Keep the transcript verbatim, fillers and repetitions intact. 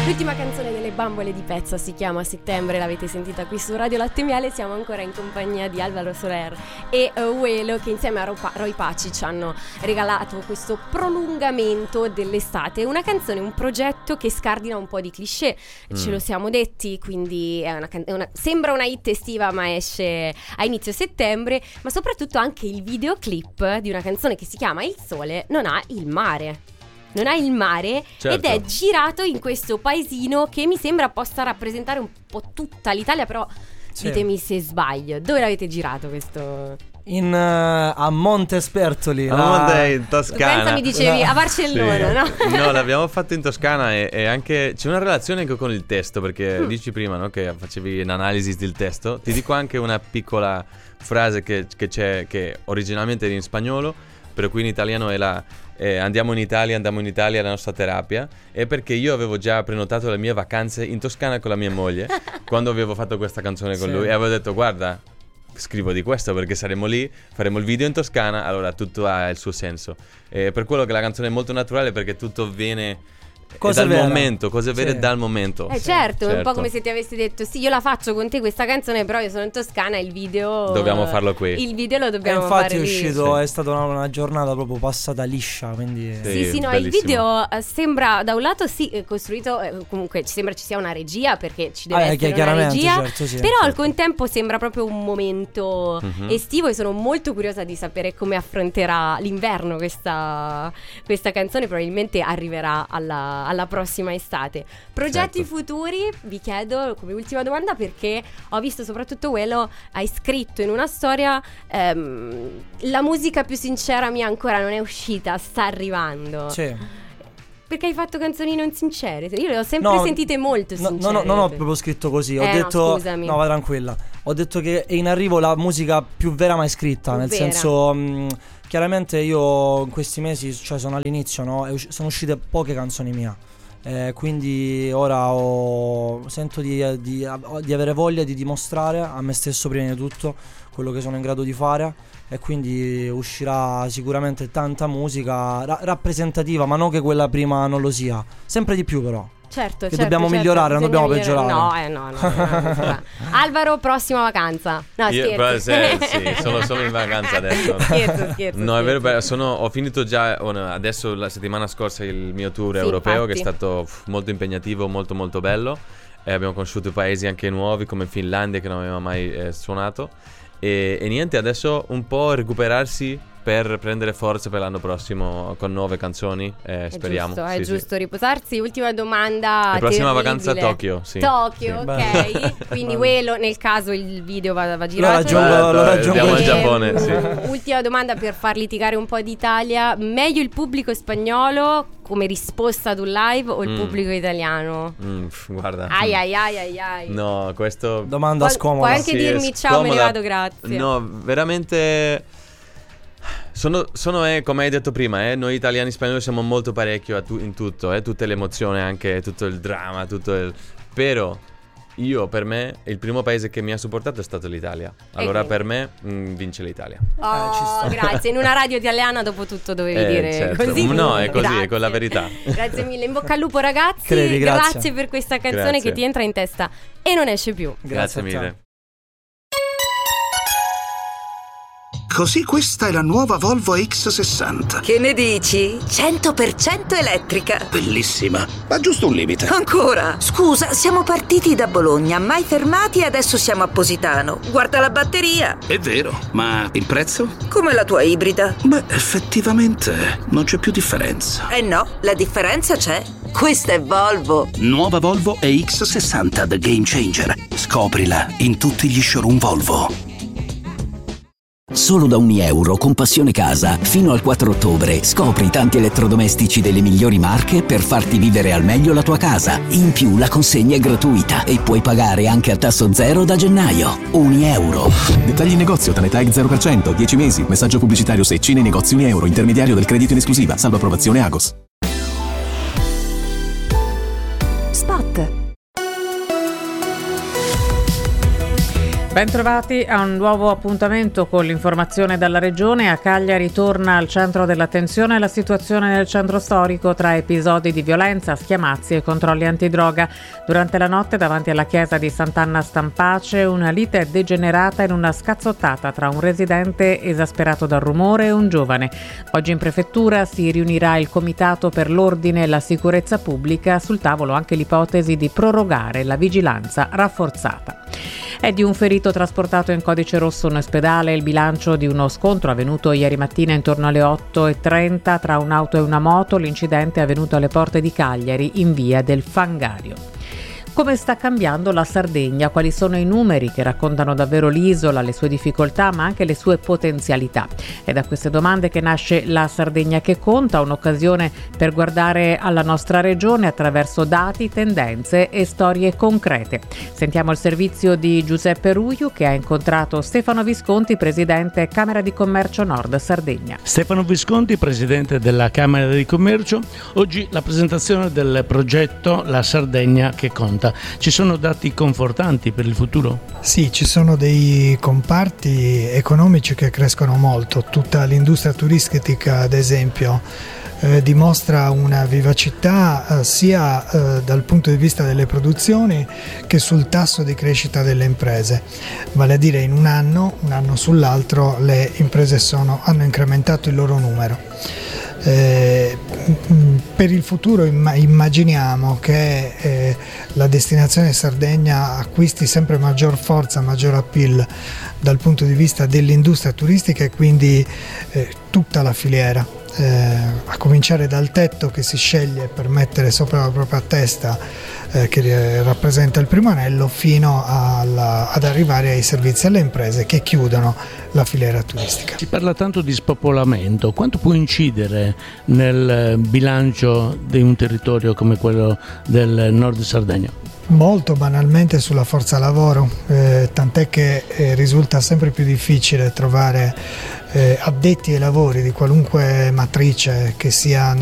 L'ultima canzone delle Bambole di Pezza si chiama Settembre, l'avete sentita qui su Radio Latte Miele. Siamo ancora in compagnia di Alvaro Soler e uh, Uelo, che insieme a Ro- Roy Paci ci hanno regalato questo prolungamento dell'estate. Una canzone, un progetto che scardina un po' di cliché, mm. ce lo siamo detti, quindi è una, can- è una, sembra una hit estiva ma esce a inizio settembre. Ma soprattutto anche il videoclip di una canzone che si chiama Il Sole non ha il mare. Non ha il mare, certo. Ed è girato in questo paesino che mi sembra possa rappresentare un po' tutta l'Italia, però sì. Ditemi se sbaglio. Dove l'avete girato questo? In, uh, a Montespertoli. A Monte in Toscana. Pensa mi dicevi la... a Barcellona, sì. no? No, l'abbiamo fatto in Toscana e, e anche c'è una relazione anche con il testo, perché mm. dici prima, no, che facevi un'analisi del testo. Ti dico anche una piccola frase che, che c'è, che originalmente era in spagnolo, però qui in italiano è la eh, andiamo in Italia, andiamo in Italia, la nostra terapia. È perché io avevo già prenotato le mie vacanze in Toscana con la mia moglie quando avevo fatto questa canzone con sì. lui, e avevo detto guarda, scrivo di questo perché saremo lì, faremo il video in Toscana, allora tutto ha il suo senso. E per quello che la canzone è molto naturale, perché tutto viene Cosa dal vera. momento, cose vere sì. dal momento. Eh certo, è un po' come se ti avessi detto sì, io la faccio con te questa canzone, però io sono in Toscana e il video dobbiamo farlo qui. Il video lo dobbiamo e infatti fare è uscito, lì. È stata una, una giornata proprio passata liscia, quindi Sì, sì, sì no, il video uh, sembra da un lato sì costruito, eh, comunque ci sembra ci sia una regia, perché ci deve ah, essere una regia, certo, sì, però certo. al contempo sembra proprio un momento mm-hmm. estivo, e sono molto curiosa di sapere come affronterà l'inverno questa, questa canzone. Probabilmente arriverà alla, alla prossima estate. Progetti certo. futuri, vi chiedo come ultima domanda, perché ho visto soprattutto quello, hai scritto in una storia ehm, la musica più sincera mia ancora non è uscita, sta arrivando. Sì. Perché hai fatto canzoni non sincere? Io le ho sempre no, sentite molto sincere. No, no, no, non ho proprio scritto così. Ho eh, detto no, scusami. No, vai tranquilla. Ho detto che è in arrivo la musica più vera mai scritta, nel vera. senso mh, chiaramente io in questi mesi, cioè sono all'inizio, no? E sono uscite poche canzoni mie. Eh, quindi ora ho, sento di, di, di avere voglia di dimostrare a me stesso prima di tutto quello che sono in grado di fare, e quindi uscirà sicuramente tanta musica ra- rappresentativa, ma non che quella prima non lo sia, sempre di più però. Certo, che certo, dobbiamo certo, migliorare, non dobbiamo migliorare. peggiorare. No, eh, no, no, no, no. Alvaro, prossima vacanza. No, Io, scherzo. Però, sì, sì, sono solo in vacanza adesso. Scherzo, scherzo. No, è scherzo. vero, sono, ho finito già adesso la settimana scorsa il mio tour sì, europeo, infatti. che è stato molto impegnativo, molto molto bello. E abbiamo conosciuto paesi anche nuovi come Finlandia, che non avevamo mai eh, suonato. E, e niente, adesso un po' recuperarsi per prendere forza per l'anno prossimo con nuove canzoni, eh, è speriamo. Giusto, è sì, giusto sì. riposarsi. Ultima domanda. La prossima terribile. vacanza a Tokyo, sì. Tokyo, sì. ok. Quindi Uelo, nel caso il video va, va girato. Lo raggiungo, lo raggiungo. Andiamo in E, Giappone, sì. Ultima domanda per far litigare un po' d'Italia. Meglio il pubblico spagnolo come risposta ad un live o il mm. pubblico italiano? Mm, guarda. Ai ai ai ai ai. No, questo domanda Pu- scomoda. Puoi anche sì, dirmi ciao, scomoda. me ne vado, grazie. No, veramente sono, sono eh, come hai detto prima, eh, noi italiani spagnoli siamo molto parecchio a tu- in tutto, eh, tutte le emozioni, anche tutto il dramma, tutto il... Però io, per me, il primo paese che mi ha supportato è stato l'Italia. Allora per me mh, vince l'Italia. Oh, eh, ci sta. grazie. In una radio italiana dopo tutto dovevi Eh, dire certo. così. No, è così, Grazie. è con la verità. Grazie mille, in bocca al lupo ragazzi. Credi, grazie. Grazie per questa canzone Grazie. che ti entra in testa e non esce più. Grazie a te. mille. Così questa è la nuova Volvo X sessanta. Che ne dici? cento per cento elettrica. Bellissima, ma giusto un limite. Ancora? Scusa, siamo partiti da Bologna, mai fermati e adesso siamo a Positano. Guarda la batteria. È vero, ma il prezzo? Come la tua ibrida. Beh, effettivamente non c'è più differenza. Eh no, la differenza c'è. Questa è Volvo. Nuova Volvo E X sessanta The Game Changer. Scoprila in tutti gli showroom Volvo. Solo da ogni euro con Passione Casa, fino al quattro ottobre, scopri i tanti elettrodomestici delle migliori marche per farti vivere al meglio la tua casa. In più la consegna è gratuita e puoi pagare anche a tasso zero da gennaio. Ogni euro. Dettagli in negozio, Tanetag zero per cento, dieci mesi, messaggio pubblicitario Secci nei negozi Uni Euro, intermediario del credito in esclusiva, salvo approvazione Agos. Spot. Bentrovati a un nuovo appuntamento con l'informazione dalla regione. A Cagliari torna al centro dell'attenzione la situazione nel centro storico tra episodi di violenza, schiamazzi e controlli antidroga. Durante la notte davanti alla chiesa di Sant'Anna Stampace una lite è degenerata in una scazzottata tra un residente esasperato dal rumore e un giovane. Oggi in prefettura si riunirà il Comitato per l'Ordine e la Sicurezza Pubblica, sul tavolo anche l'ipotesi di prorogare la vigilanza rafforzata. È di un ferito trasportato in codice rosso in ospedale il bilancio di uno scontro avvenuto ieri mattina intorno alle otto e trenta tra un'auto e una moto. L'incidente è avvenuto alle porte di Cagliari in via del Fangario. Come sta cambiando la Sardegna? Quali sono i numeri che raccontano davvero l'isola, le sue difficoltà ma anche le sue potenzialità? È da queste domande che nasce La Sardegna che conta, un'occasione per guardare alla nostra regione attraverso dati, tendenze e storie concrete. Sentiamo il servizio di Giuseppe Ruiu che ha incontrato Stefano Visconti, presidente Camera di Commercio Nord Sardegna. Stefano Visconti, presidente della Camera di Commercio. Oggi la presentazione del progetto La Sardegna che conta. Ci sono dati confortanti per il futuro? Sì, ci sono dei comparti economici che crescono molto. Tutta l'industria turistica, ad esempio, eh, dimostra una vivacità eh, sia eh, dal punto di vista delle produzioni che sul tasso di crescita delle imprese. Vale a dire, in un anno, un anno sull'altro, le imprese sono, hanno incrementato il loro numero. Eh, per il futuro immaginiamo che eh, la destinazione Sardegna acquisti sempre maggior forza, maggior appeal dal punto di vista dell'industria turistica e quindi eh, tutta la filiera, eh, a cominciare dal tetto che si sceglie per mettere sopra la propria testa, eh, che rappresenta il primo anello, fino alla, ad arrivare ai servizi alle imprese che chiudono la filiera turistica. Si parla tanto di spopolamento, quanto può incidere nel bilancio di un territorio come quello del nord Sardegna? Molto banalmente sulla forza lavoro, eh, tant'è che eh, risulta sempre più difficile trovare eh, addetti ai lavori di qualunque matrice, che sia